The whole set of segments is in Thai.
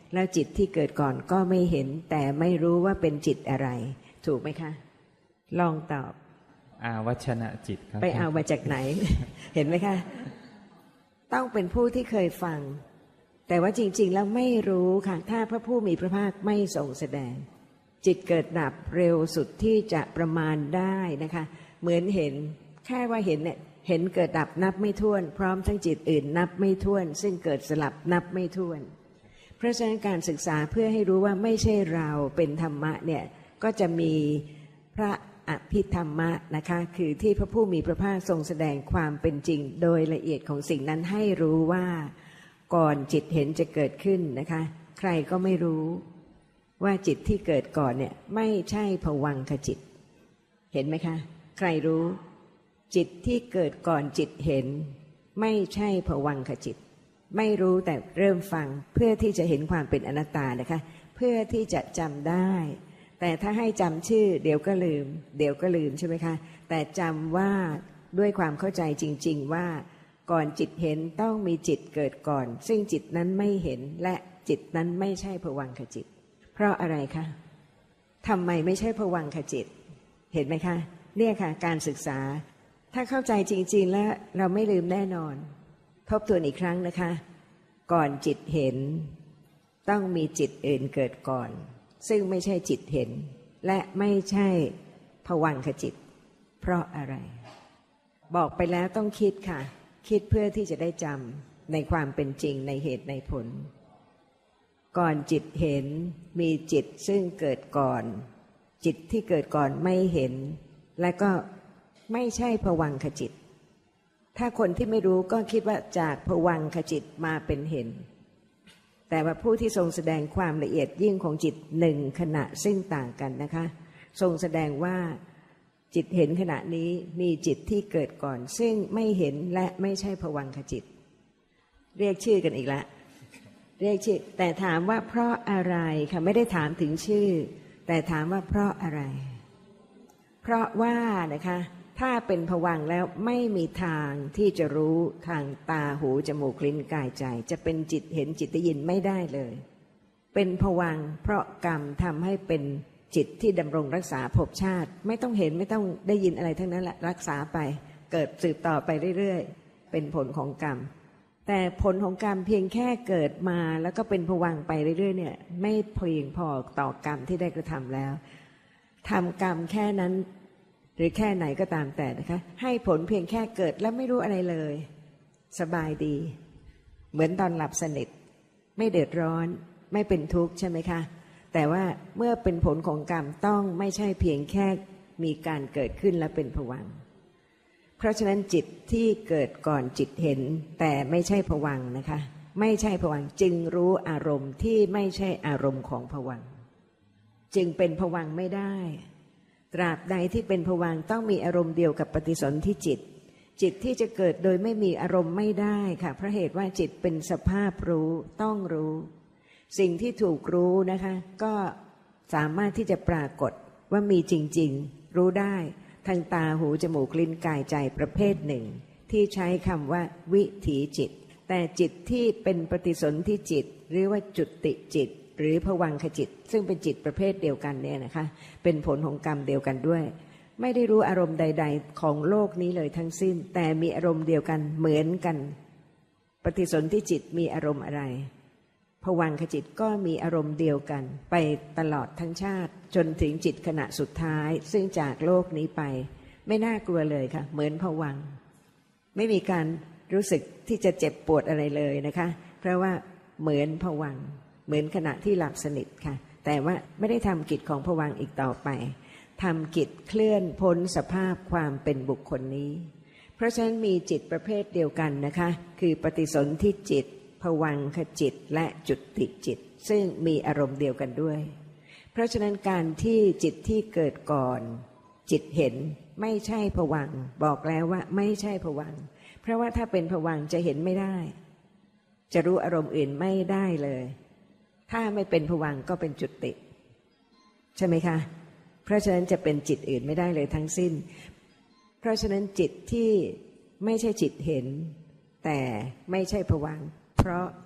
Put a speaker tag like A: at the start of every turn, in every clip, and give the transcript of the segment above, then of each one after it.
A: แล้วจิตที่เกิดก่อนก็ไม่เห็นแต่ไม่รู้ว่าเป็นจิตอะไรถูกไหมคะลองตอบ
B: อาวัชนะจิตครับ
A: ไปเอามาจากไหน เห็นไหมคะต้องเป็นผู้ที่เคยฟังแต่ว่าจริงๆแล้วไม่รู้ค่ะถ้าพระผู้มีพระภาคไม่ทรงแสดงจิตเกิดดับเร็วสุดที่จะประมาณได้นะคะเหมือนเห็นแค่ว่าเห็นเนี่ยเห็นเกิดดับนับไม่ถ้วนพร้อมทั้งจิตอื่นนับไม่ถ้วนซึ่งเกิดสลับนับไม่ถ้วนเพราะฉะนั้นการศึกษาเพื่อให้รู้ว่าไม่ใช่เราเป็นธรรมะเนี่ยก็จะมีพระอภิธรรมะนะคะคือที่พระผู้มีพระภาคทรงแสดงความเป็นจริงโดยละเอียดของสิ่งนั้นให้รู้ว่าก่อนจิตเห็นจะเกิดขึ้นนะคะใครก็ไม่รู้ว่าจิตที่เกิดก่อนเนี่ยไม่ใช่ภวังคจิตเห็นไหมคะใครรู้จิตที่เกิดก่อนจิตเห็นไม่ใช่ภวังคจิตไม่รู้แต่เริ่มฟังเพื่อที่จะเห็นความเป็นอนัตตานะคะเพื่อที่จะจำได้แต่ถ้าให้จำชื่อเดี๋ยวก็ลืมใช่ไหมคะแต่จำว่าด้วยความเข้าใจจริงๆว่าก่อนจิตเห็นต้องมีจิตเกิดก่อนซึ่งจิตนั้นไม่เห็นและจิตนั้นไม่ใช่ภวังคจิตเพราะอะไรคะทำไมไม่ใช่ภวังคจิตเห็นไหมคะเนี่ยค่ะการศึกษาถ้าเข้าใจจริงๆแล้วเราไม่ลืมแน่นอนทบทวนอีกครั้งนะคะก่อนจิตเห็นต้องมีจิตอื่นเกิดก่อนซึ่งไม่ใช่จิตเห็นและไม่ใช่ภวังคจิตเพราะอะไรบอกไปแล้วต้องคิดค่ะคิดเพื่อที่จะได้จำในความเป็นจริงในเหตุในผลก่อนจิตเห็นมีจิตซึ่งเกิดก่อนจิตที่เกิดก่อนไม่เห็นและก็ไม่ใช่ภวังคจิตถ้าคนที่ไม่รู้ก็คิดว่าจากภวังคจิตมาเป็นเห็นแต่ว่าผู้ที่ทรงแสดงความละเอียดยิ่งของจิตหนึ่งขณะซึ่งต่างกันนะคะทรงแสดงว่าจิตเห็นขณะนี้มีจิตที่เกิดก่อนซึ่งไม่เห็นและไม่ใช่ภวังคจิตเรียกชื่อกันอีกละเรียกชื่อแต่ถามว่าเพราะอะไรค่ะไม่ได้ถามถึงชื่อแต่ถามว่าเพราะอะไรเพราะว่านะคะถ้าเป็นภวังค์แล้วไม่มีทางที่จะรู้ทางตาหูจมูกลิ้นกายใจจะเป็นจิตเห็นจิตได้ยินไม่ได้เลยเป็นภวังค์เพราะกรรมทำให้เป็นจิตที่ดำรงรักษาภพชาติไม่ต้องเห็นไม่ต้องได้ยินอะไรทั้งนั้นแหละรักษาไปเกิดสืบต่อไปเรื่อยๆเป็นผลของกรรมแต่ผลของกรรมเพียงแค่เกิดมาแล้วก็เป็นภวังค์ไปเรื่อยๆเนี่ยไม่เพียงพอต่อกรรมที่ได้กระทำแล้วทำกรรมแค่นั้นหรือแค่ไหนก็ตามแต่นะคะให้ผลเพียงแค่เกิดแล้วไม่รู้อะไรเลยสบายดีเหมือนตอนหลับสนิทไม่เดือดร้อนไม่เป็นทุกข์ใช่ไหมคะแต่ว่าเมื่อเป็นผลของกรรมต้องไม่ใช่เพียงแค่มีการเกิดขึ้นและเป็นภวังค์เพราะฉะนั้นจิตที่เกิดก่อนจิตเห็นแต่ไม่ใช่ภวังค์นะคะไม่ใช่ภวังค์จึงรู้อารมณ์ที่ไม่ใช่อารมณ์ของภวังค์จึงเป็นภวังค์ไม่ได้ตราบใดที่เป็นภวังค์ต้องมีอารมณ์เดียวกับปฏิสนธิจิตจิตที่จะเกิดโดยไม่มีอารมณ์ไม่ได้ค่ะเพราะเหตุว่าจิตเป็นสภาพรู้ต้องรู้สิ่งที่ถูกรู้นะคะก็สามารถที่จะปรากฏว่ามีจริงๆรู้ได้ทางตาหูจมูกลิ้นกายใจประเภทหนึ่งที่ใช้คำว่าวิถีจิตแต่จิตที่เป็นปฏิสนธิจิตหรือว่าจุติจิตหรือภวังคจิตซึ่งเป็นจิตประเภทเดียวกันเนี่ยนะคะเป็นผลของกรรมเดียวกันด้วยไม่ได้รู้อารมณ์ใดๆของโลกนี้เลยทั้งสิ้นแต่มีอารมณ์เดียวกันเหมือนกันปฏิสนธิจิตมีอารมณ์อะไรภวังคจิตก็มีอารมณ์เดียวกันไปตลอดทั้งชาติจนถึงจิตขณะสุดท้ายซึ่งจากโลกนี้ไปไม่น่ากลัวเลยค่ะเหมือนภวังค์ไม่มีการรู้สึกที่จะเจ็บปวดอะไรเลยนะคะเพราะว่าเหมือนภวังค์เหมือนขณะที่หลับสนิทค่ะแต่ว่าไม่ได้ทำกิจของภวังค์อีกต่อไปทำกิจเคลื่อนพ้นสภาพความเป็นบุคคลนี้เพราะฉะนั้นมีจิตประเภทเดียวกันนะคะคือปฏิสนธิจิตภวังคจิตและจุติจิตซึ่งมีอารมณ์เดียวกันด้วยเพราะฉะนั้นการที่จิตที่เกิดก่อนจิตเห็นไม่ใช่ภวังค์บอกแล้วว่าไม่ใช่ภวังค์เพราะว่าถ้าเป็นภวังค์จะเห็นไม่ได้จะรู้อารมณ์อื่นไม่ได้เลยถ้าไม่เป็นภวังค์ก็เป็นจุติใช่ไหมคะเพราะฉะนั้นจะเป็นจิตอื่นไม่ได้เลยทั้งสิ้นเพราะฉะนั้นจิตที่ไม่ใช่จิตเห็นแต่ไม่ใช่ภวังค์เพราะ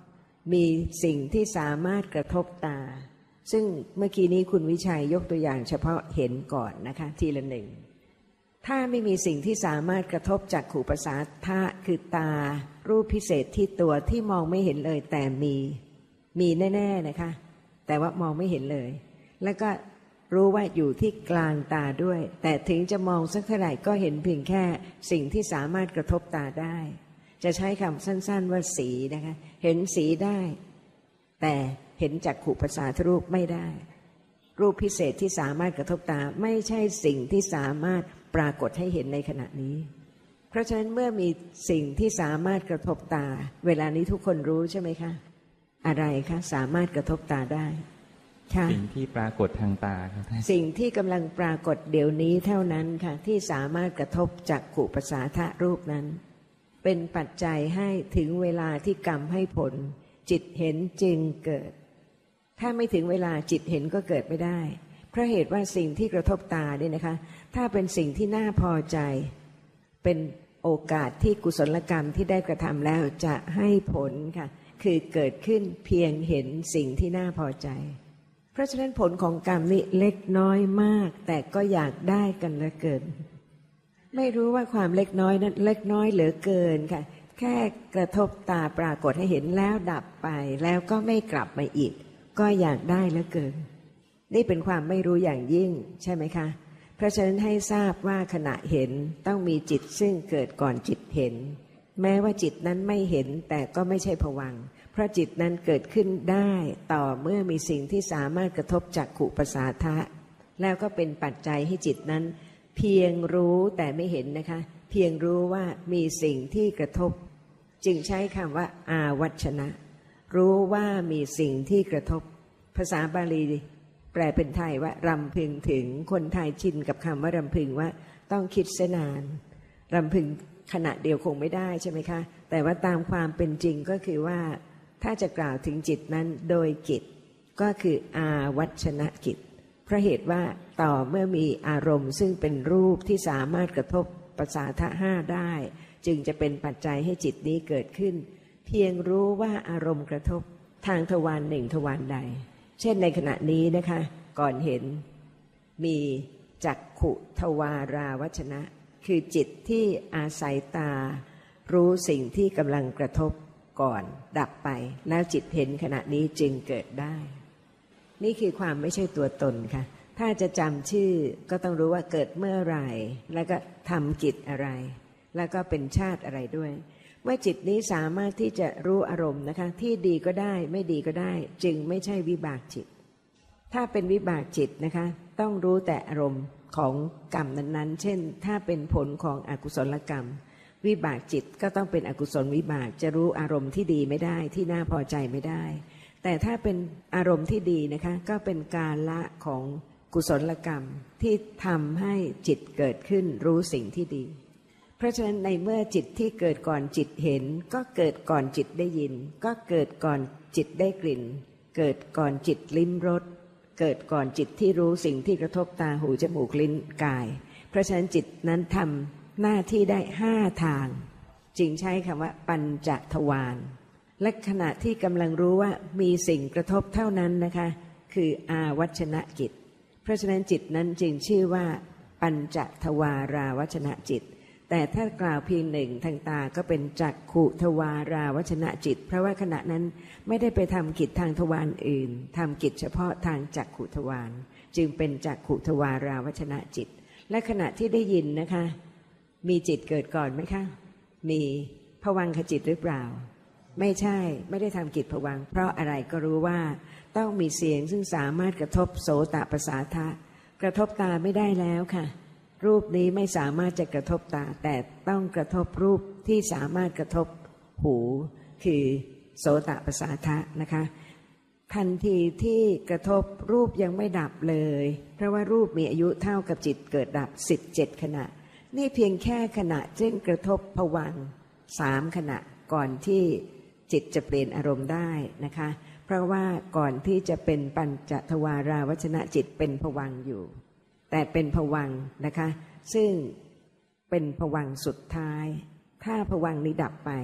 A: มีสิ่งที่สามารถกระทบตาซึ่งเมื่อกี้นี้คุณวิชัยยกตัวอย่างเฉพาะเห็นก่อนนะคะทีละหนึ่งถ้าไม่มีสิ่งที่สามารถกระทบจักขุประสาทะคือตารูปพิเศษที่ตัวที่มองไม่เห็นเลยแต่มีแน่ๆนะคะแต่ว่ามองไม่เห็นเลยแล้วก็รู้ว่าอยู่ที่กลางตาด้วยแต่ถึงจะมองสักเท่าไหร่ก็เห็นเพียงแค่สิ่งที่สามารถกระทบตาได้จะใช้คำสั้นๆว่าสีนะคะเห็นสีได้แต่เห็นจักขุประสาทรูปไม่ได้รูปพิเศษที่สามารถกระทบตาไม่ใช่สิ่งที่สามารถปรากฏให้เห็นในขณะนี้เพราะฉะนั้นเมื่อมีสิ่งที่สามารถกระทบตาเวลานี้ทุกคนรู้ใช่ไหมคะอะไรคะสามารถกระทบตาได้ค่ะ
B: สิ่งที่ปรากฏทางตาครับ
A: สิ่งที่กำลังปรากฏเดี๋ยวนี้เท่านั้นค่ะที่สามารถกระทบจักขุประสาทรูปนั้นเป็นปัจจัยให้ถึงเวลาที่กรรมให้ผลจิตเห็นจึงเกิดถ้าไม่ถึงเวลาจิตเห็นก็เกิดไม่ได้เพราะเหตุว่าสิ่งที่กระทบตาเนี่ยนะคะถ้าเป็นสิ่งที่น่าพอใจเป็นโอกาสที่กุศลกรรมที่ได้กระทำแล้วจะให้ผลค่ะคือเกิดขึ้นเพียงเห็นสิ่งที่น่าพอใจเพราะฉะนั้นผลของกรรมนี่เล็กน้อยมากแต่ก็อยากได้กันเหลือเกินไม่รู้ว่าความเล็กน้อยนั้นเล็กน้อยเหลือเกินค่ะแค่กระทบตาปรากฏให้เห็นแล้วดับไปแล้วก็ไม่กลับมาอีกก็อยากได้เหลือเกินนี่เป็นความไม่รู้อย่างยิ่งใช่ไหมคะเพราะฉะนั้นให้ทราบว่าขณะเห็นต้องมีจิตซึ่งเกิดก่อนจิตเห็นแม้ว่าจิตนั้นไม่เห็นแต่ก็ไม่ใช่ภวังค์เพราะจิตนั้นเกิดขึ้นได้ต่อเมื่อมีสิ่งที่สามารถกระทบจักขุประสาทะแล้วก็เป็นปัจจัยให้จิตนั้นเพียงรู้แต่ไม่เห็นนะคะเพียงรู้ว่ามีสิ่งที่กระทบจึงใช้คำว่าอาวัชนะรู้ว่ามีสิ่งที่กระทบภาษาบาลีแปลเป็นไทยว่ารำพึงถึงคนไทยชินกับคำว่ารำพึงว่าต้องคิดเสียนานรำพึงขณะเดียวคงไม่ได้ใช่ไหมคะแต่ว่าตามความเป็นจริงก็คือว่าถ้าจะกล่าวถึงจิตนั้นโดยกิจก็คืออาวัชนะกิจเพราะเหตุว่าต่อเมื่อมีอารมณ์ซึ่งเป็นรูปที่สามารถกระทบประสาทห้าได้จึงจะเป็นปัจจัยให้จิตนี้เกิดขึ้นเพียงรู้ว่าอารมณ์กระทบทางทวารหนึ่งทวารใดเช่นในขณะนี้นะคะก่อนเห็นมีจักขุทวาราวัชนะคือจิตที่อาศัยตารู้สิ่งที่กำลังกระทบก่อนดับไปแล้วจิตเห็นขณะนี้จึงเกิดได้นี่คือความไม่ใช่ตัวตนค่ะถ้าจะจำชื่อก็ต้องรู้ว่าเกิดเมื่อไหร่แล้วก็ทำกิจอะไรแล้วก็เป็นชาติอะไรด้วยเมื่อจิตนี้สามารถที่จะรู้อารมณ์นะคะที่ดีก็ได้ไม่ดีก็ได้จึงไม่ใช่วิบากจิตถ้าเป็นวิบากจิตนะคะต้องรู้แต่อารมณ์ของกรรมนั้นๆเช่นถ้าเป็นผลของอกุศลกรรมวิบากจิตก็ต้องเป็นอกุศลวิบากจะรู้อารมณ์ที่ดีไม่ได้ที่น่าพอใจไม่ได้แต่ถ้าเป็นอารมณ์ที่ดีนะคะก็เป็นการละของกุศลกรรมที่ทำให้จิตเกิดขึ้นรู้สิ่งที่ดีเพราะฉะนั้นในเมื่อจิตที่เกิดก่อนจิตเห็นก็เกิดก่อนจิตได้ยินก็เกิดก่อนจิตได้กลิ่นเกิดก่อนจิตลิ้มรสเกิดก่อนจิตที่รู้สิ่งที่กระทบตาหูจมูกลิ้นกายเพราะฉะนั้นจิตนั้นทำหน้าที่ได้5ทางจึงใช้คำว่าปัญจทวารและขณะที่กำลังรู้ว่ามีสิ่งกระทบเท่านั้นนะคะคืออาวัชนะจิตเพราะฉะนั้นจิตนั้นจึงชื่อว่าปัญจทวาราวัชนะจิตแต่ถ้ากล่าวเพียงหนึ่งทางตาก็เป็นจักขุทวาราวัชนะจิตเพราะว่าขณะนั้นไม่ได้ไปทำกิจทางทวารอื่นทำกิจเฉพาะทางจักขุทวารจึงเป็นจักขุทวาราวัชนะจิตและขณะที่ได้ยินนะคะมีจิตเกิดก่อนไหมคะมีภวังคจิตหรือเปล่าไม่ใช่ไม่ได้ทำกิจภวังค์เพราะอะไรก็รู้ว่าต้องมีเสียงซึ่งสามารถกระทบโสตประสาทะกระทบตาไม่ได้แล้วค่ะรูปนี้ไม่สามารถจะกระทบตาแต่ต้องกระทบรูปที่สามารถกระทบหูคือโสตประสาทะนะคะทันทีที่กระทบรูปยังไม่ดับเลยเพราะว่ารูปมีอายุเท่ากับจิตเกิดดับ17ขณะนี่เพียงแค่ขณะซึ่งกระทบภวังค์3ขณะก่อนที่จิตจะเปลี่ยนอารมณ์ได้นะคะเพราะว่าก่อนที่จะเป็นปัญจทวาราวัชนะจิตเป็นภวังค์อยู่แต่เป็นภวังค์นะคะซึ่งเป็นภวังค์สุดท้ายถ้าภวังค์นี้ดับไป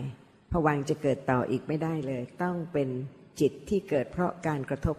A: ภวังค์จะเกิดต่ออีกไม่ได้เลย ต้องเป็นจิตที่เกิดเพราะการกระทบ